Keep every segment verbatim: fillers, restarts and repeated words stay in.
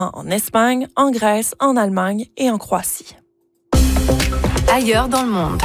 en Espagne, en Grèce, en Allemagne et en Croatie. Ailleurs dans le monde.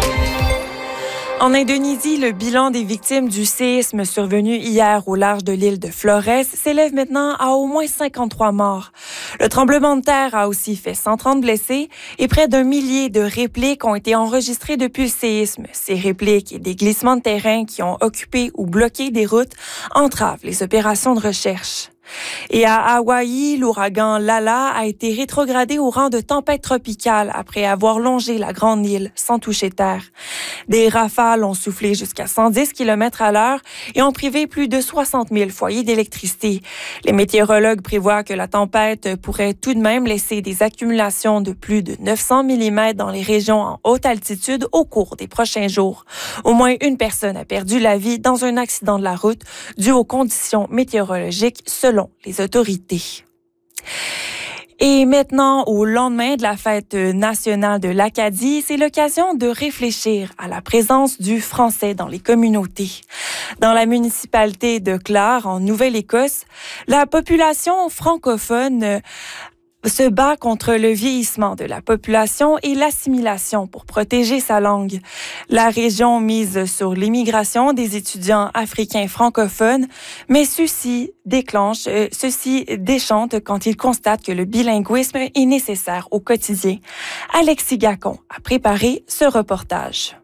En Indonésie, le bilan des victimes du séisme survenu hier au large de l'île de Flores s'élève maintenant à au moins cinquante-trois morts. Le tremblement de terre a aussi fait cent trente blessés et près d'un millier de répliques ont été enregistrées depuis le séisme. Ces répliques et des glissements de terrain qui ont occupé ou bloqué des routes entravent les opérations de recherche. Et à Hawaï, l'ouragan Lala a été rétrogradé au rang de tempête tropicale après avoir longé la grande île sans toucher terre. Des rafales ont soufflé jusqu'à cent dix kilomètres à l'heure et ont privé plus de soixante mille foyers d'électricité. Les météorologues prévoient que la tempête pourrait tout de même laisser des accumulations de plus de neuf cents millimètres dans les régions en haute altitude au cours des prochains jours. Au moins une personne a perdu la vie dans un accident de la route dû aux conditions météorologiques selon les autorités. Et maintenant, au lendemain de la fête nationale de l'Acadie, c'est l'occasion de réfléchir à la présence du français dans les communautés. Dans la municipalité de Clare, en Nouvelle-Écosse, la population francophone se bat contre le vieillissement de la population et l'assimilation pour protéger sa langue. La région mise sur l'immigration des étudiants africains francophones, mais ceux-ci déclenchent, euh, ceux-ci déchantent quand ils constatent que le bilinguisme est nécessaire au quotidien. Alexis Gacon a préparé ce reportage.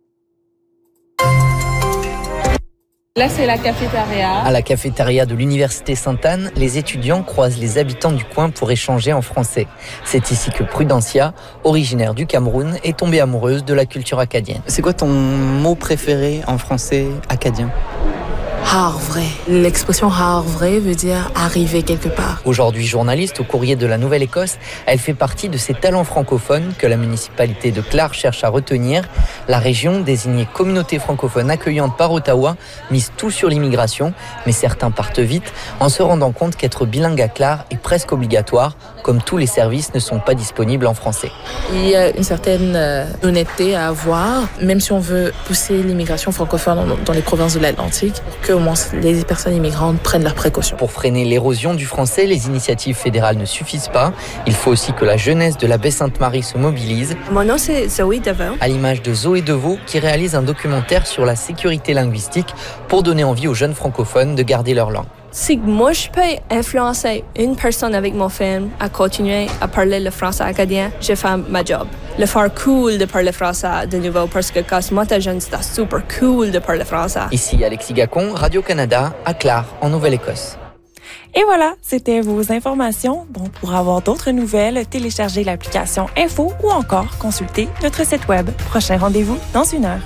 Là, c'est la cafétéria. À la cafétéria de l'Université Sainte-Anne, les étudiants croisent les habitants du coin pour échanger en français. C'est ici que Prudencia, originaire du Cameroun, est tombée amoureuse de la culture acadienne. C'est quoi ton mot préféré en français acadien ? Havre. L'expression havre veut dire arriver quelque part. Aujourd'hui journaliste au Courrier de la Nouvelle-Écosse, elle fait partie de ces talents francophones que la municipalité de Clare cherche à retenir. La région, désignée communauté francophone accueillante par Ottawa, mise tout sur l'immigration, mais certains partent vite en se rendant compte qu'être bilingue à Clare est presque obligatoire, comme tous les services ne sont pas disponibles en français. Il y a une certaine euh, honnêteté à avoir, même si on veut pousser l'immigration francophone dans, dans les provinces de l'Atlantique, pour que au moins les personnes immigrantes prennent leurs précautions. Pour freiner l'érosion du français, les initiatives fédérales ne suffisent pas. Il faut aussi que la jeunesse de la baie Sainte-Marie se mobilise. Mon nom, c'est Zoé Deveau. À l'image de Zoé Deveau, qui réalise un documentaire sur la sécurité linguistique pour donner envie aux jeunes francophones de garder leur langue. Si moi, je peux influencer une personne avec mon film à continuer à parler le français acadien, je fais ma job. Le faire cool de parler français de nouveau, parce que quand moi j'étais jeune, c'était super cool de parler français. Ici Alexis Gacon, Radio-Canada, à Clare, en Nouvelle-Écosse. Et voilà, c'était vos informations. Bon, pour avoir d'autres nouvelles, téléchargez l'application Info ou encore consultez notre site web. Prochain rendez-vous dans une heure.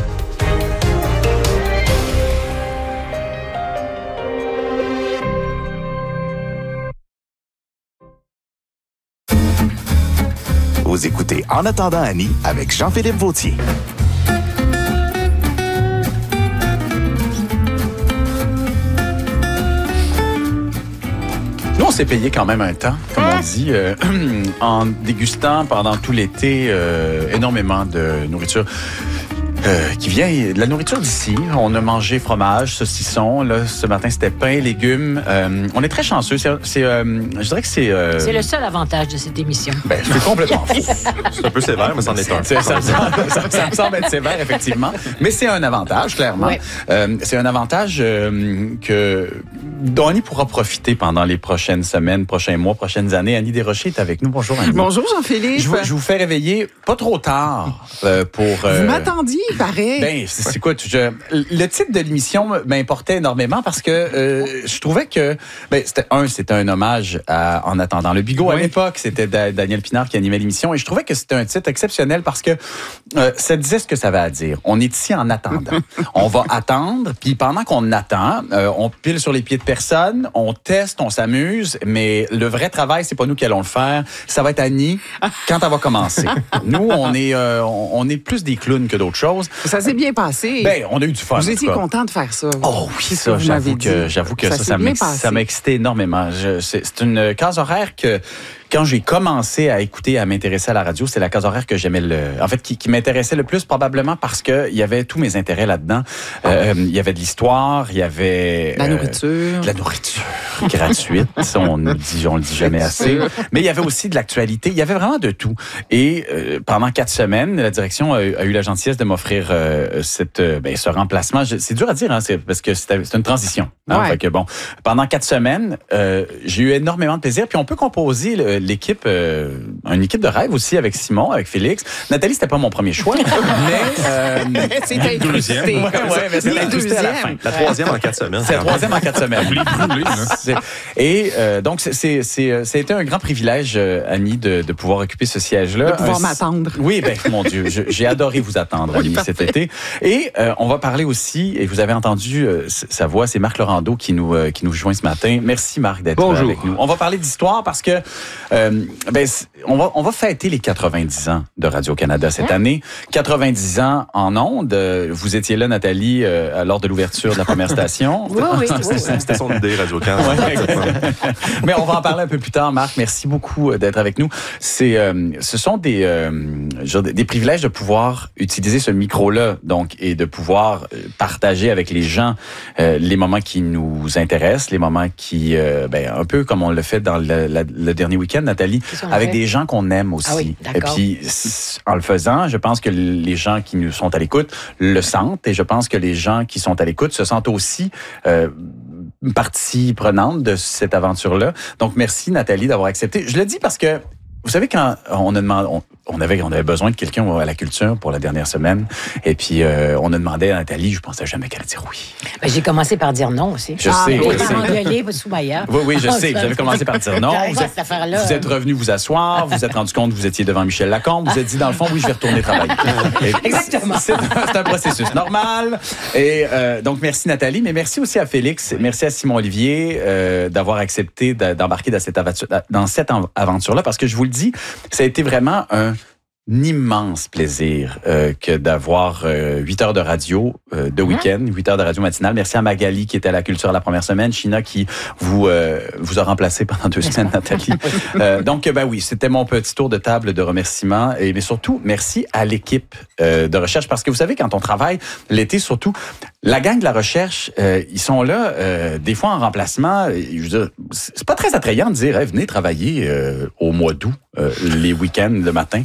Vous écoutez En attendant Annie avec Jean-Philippe Vautier. Nous, on s'est payé quand même un temps, comme on dit, euh, en dégustant pendant tout l'été euh, énormément de nourriture. Euh, qui vient de la nourriture d'ici. On a mangé fromage, saucisson. Là, ce matin, c'était pain, légumes. Euh, on est très chanceux. C'est, c'est, euh, je dirais que c'est... Euh... C'est le seul avantage de cette émission. Ben, c'est complètement fou. C'est un peu sévère, mais c'en est un. Ça, ça, ça, ça me semble être sévère, effectivement. Mais c'est un avantage, clairement. Oui. Euh, c'est un avantage euh, que dont Annie pourra profiter pendant les prochaines semaines, prochains mois, prochaines années. Annie Desrochers est avec nous. Bonjour, Annie. Bonjour, Jean-Philippe. Je vous, je vous fais réveiller pas trop tard euh, pour... Euh... Vous m'attendiez, pareil. Ben, c'est, c'est quoi, je, le titre de l'émission m'importait énormément parce que euh, je trouvais que, ben, c'était un, c'était un hommage à En attendant le bigot. Oui. À l'époque, c'était da- Daniel Pinard qui animait l'émission et je trouvais que c'était un titre exceptionnel parce que euh, ça disait ce que ça avait à dire. On est ici en attendant. On va attendre, puis pendant qu'on attend, euh, on pile sur les pieds de personne, on teste, on s'amuse, mais le vrai travail, c'est pas nous qui allons le faire. Ça va être Annie quand elle va commencer. Nous, on est, euh, on, on est plus des clowns que d'autres choses. Ça s'est bien passé. Ben, on a eu du fun. Vous étiez content de faire ça. Oh oui, ça, j'avoue que, j'avoue que ça, ça, ça, m'a, ça m'a excité énormément. Je, c'est, c'est une case horaire que, quand j'ai commencé à écouter, à m'intéresser à la radio, c'est la case horaire que j'aimais le, en fait, qui, qui m'intéressait le plus, probablement parce que il y avait tous mes intérêts là-dedans. Euh, il y avait de l'histoire, il y avait... La euh, nourriture. De la nourriture gratuite, ça, on ne dit, on le dit jamais assez. Mais il y avait aussi de l'actualité, il y avait vraiment de tout. Et euh, pendant quatre semaines, la direction a, a eu la gentillesse de m'offrir euh, cette, euh, ben, ce remplacement. Je, c'est dur à dire, hein, c'est, parce que c'est, c'est une transition. Hein, ouais. Fait que bon, pendant quatre semaines, euh, j'ai eu énormément de plaisir. Puis on peut composer le, l'équipe, euh, une équipe de rêve aussi avec Simon, avec Félix. Nathalie, c'était pas mon premier choix, mais euh, c'est incrusté. Ouais, ouais, mais c'est incrusté à la fin. La troisième en quatre semaines. C'est la troisième en quatre semaines. Et euh, donc, c'est, c'est, c'est, ça a été un grand privilège, Annie, de, de pouvoir occuper ce siège-là. De pouvoir un, m'attendre. Oui, ben mon Dieu, je, j'ai adoré vous attendre, Annie, oui, cet été. Et euh, on va parler aussi, et vous avez entendu euh, sa voix, c'est Marc Laurando qui nous, euh, qui nous joint ce matin. Merci Marc d'être Bonjour. avec nous. On va parler d'histoire parce que euh, ben, on, va, on va fêter les quatre-vingt-dix ans de Radio-Canada cette année. quatre-vingt-dix ans en ondes. Vous étiez là, Nathalie, euh, lors de l'ouverture de la première station. Oui, oui, oui. C'était, c'était son idée, Radio-Canada. Ouais. Mais on va en parler un peu plus tard, Marc. Merci beaucoup d'être avec nous. C'est, euh, ce sont des, euh, genre des privilèges de pouvoir utiliser ce micro-là, donc, et de pouvoir partager avec les gens euh, les moments qui nous intéressent, les moments qui, euh, ben, un peu comme on l'a fait dans le, la, le dernier week-end, Nathalie, avec fait. des gens qu'on aime aussi. Ah oui, d'accord. Et puis, en le faisant, je pense que les gens qui nous sont à l'écoute le sentent, et je pense que les gens qui sont à l'écoute se sentent aussi euh, partie prenante de cette aventure-là. Donc, merci Nathalie d'avoir accepté. Je le dis parce que, vous savez, quand on a demandé, on, on avait, on avait besoin de quelqu'un à la culture pour la dernière semaine, et puis euh, on a demandé à Nathalie, je pensais jamais qu'elle allait dire oui. Ben, j'ai commencé par dire non aussi. Je ah, sais, oui. je sais. engueulé sous Maillard. Oui, oui, je sais. Vous avez commencé par dire non. Vous êtes, cette vous êtes revenu vous asseoir, vous vous êtes rendu compte que vous étiez devant Michel Lacombe, vous vous êtes dit, dans le fond, oui, je vais retourner travailler. Et exactement. C'est, c'est un processus normal. Et euh, donc, merci Nathalie, mais merci aussi à Félix, merci à Simon Olivier euh, d'avoir accepté d'embarquer dans cette aventure, dans cette aventure-là, parce que je vous le dis, ça a été vraiment un immense plaisir euh, que d'avoir euh, huit heures de radio euh, de week-end, huit heures de radio matinale. Merci à Magali qui était à la culture la première semaine, China qui vous euh, vous a remplacé pendant deux semaines, Nathalie. euh, donc, ben oui, c'était mon petit tour de table de remerciements. Et, mais surtout, merci à l'équipe euh, de recherche, parce que vous savez, quand on travaille l'été, surtout, la gang de la recherche, euh, ils sont là, euh, des fois en remplacement. Je veux dire, c'est pas très attrayant de dire, hey, venez travailler euh, au mois d'août, euh, les week-ends, le matin.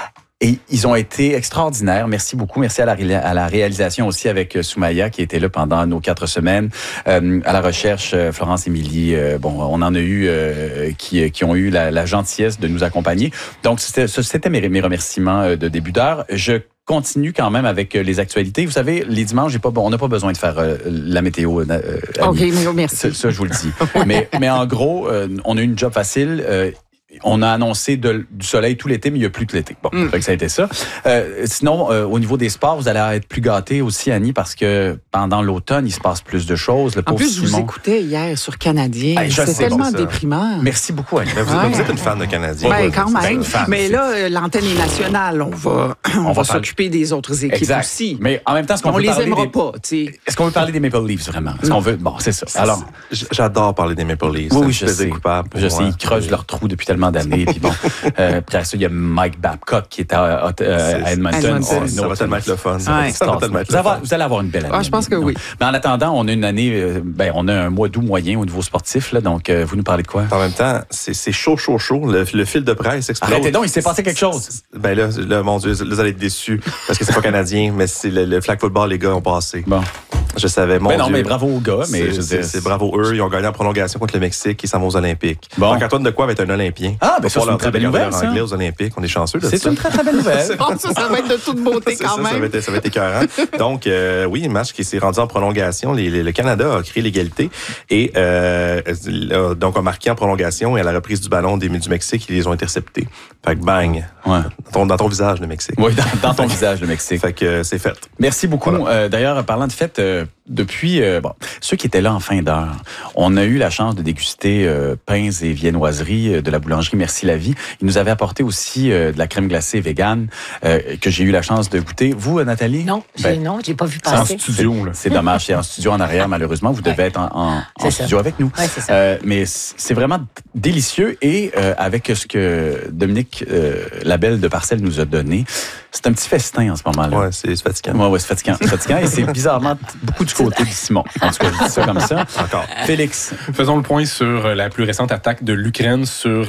Et ils ont été extraordinaires. Merci beaucoup. Merci à la, ré- à la réalisation aussi avec Soumaya qui était là pendant nos quatre semaines. Euh, à la recherche, euh, Florence Émilie. Euh, bon, on en a eu euh, qui, qui ont eu la, la gentillesse de nous accompagner. Donc, c'était, c'était mes, mes remerciements de début d'heure. Je continue quand même avec les actualités. Vous savez, les dimanches, j'ai pas, on n'a pas besoin de faire euh, la météo. Euh, OK, mais merci. Ça, ça, je vous le dis. mais, mais en gros, euh, on a eu une job facile. Euh, On a annoncé de, du soleil tout l'été, mais il n'y a plus de l'été. Bon, mm. fait que ça a été ça. Euh, sinon, euh, au niveau des sports, vous allez être plus gâtés aussi, Annie, parce que pendant l'automne, il se passe plus de choses. Le en plus, Simon, je vous écoutais hier sur Canadien. Hey, c'est sais, tellement bon, déprimant. Merci beaucoup, Annie. Mais vous, ouais. vous êtes une fan de Canadien. Ben, quand même. Fan, mais là, l'antenne est nationale. On va, on on va, va s'occuper des autres équipes exact. aussi. Mais en même temps, est-ce qu'on on veut les parler aimera des... pas, tu sais. Est-ce qu'on veut parler des Maple Leafs, vraiment? Est-ce qu'on veut... Bon, c'est ça. Alors, j'adore parler des Maple Leafs. Oui, oui, je sais. Coupable je sais, ils creusent leur trou depuis tellement d'années. Puis bon, euh, après ça, il y a Mike Babcock qui est à, à, à Edmonton. Edmonton. Oh, ça va tellement être le fun. Ça ouais. va tellement être vous, avoir, vous allez avoir une belle année. Ah, je pense que oui. Mais en attendant, on a une année, ben, on a un mois d'août moyen au niveau sportif. Là, donc, euh, vous nous parlez de quoi? En même temps, c'est, c'est chaud, chaud, chaud. Le, le fil de presse explose. Arrêtez donc, il s'est passé quelque chose. Ben là, là mon Dieu, là, vous allez être déçus parce que c'est pas canadien, mais c'est le, le flag football, les gars ont passé. Bon. Je savais, mon ben non, Dieu. mais bravo aux gars. Mais c'est, je c'est, c'est bravo eux. Ils ont gagné en prolongation contre le Mexique. Ils s'en vont aux Olympiques. Bon. Donc, Antoine Decoy va être un Olympien. Ah, ben ça, c'est une très belle nouvelle, ça. Anglais aux Olympiques. On est chanceux de C'est ça. une très, très belle nouvelle. ça, ça va être de toute beauté quand ça, même. Ça va être, ça va être écœurant. Donc, euh, oui, un match qui s'est rendu en prolongation. Les, les, le Canada a créé l'égalité et euh, donc a marqué en prolongation et à la reprise du ballon des du Mexique, ils les ont interceptés. Fait que bang, ouais. dans, ton, dans ton visage, le Mexique. Oui, dans, dans ton visage, le Mexique. Fait que euh, c'est fait. Merci beaucoup. Voilà. Euh, d'ailleurs, parlant de fête, euh, depuis euh, bon, ceux qui étaient là en fin d'heure, on a eu la chance de déguster euh, pains et viennoiseries de la boulangerie Merci la Vie. Ils nous avaient apporté aussi euh, de la crème glacée végane euh, que j'ai eu la chance de goûter. Vous, Nathalie? Non, ben, non, j'ai pas vu passer. C'est en studio, là. C'est dommage, c'est en studio en arrière, malheureusement. Vous devez ouais. être en, en, en studio avec nous. Ouais, c'est ça. Euh, mais c'est vraiment délicieux et euh, avec ce que Dominique euh, Labelle de Parcelles nous a donné, c'est un petit festin en ce moment-là. Ouais, c'est fatigant. Ouais, ouais, c'est fatigant. C'est fatigant et c'est bizarrement beaucoup du côté de Simon. En tout cas, je dis ça comme ça. Encore. Félix. Faisons le point sur la plus récente attaque de l'Ukraine sur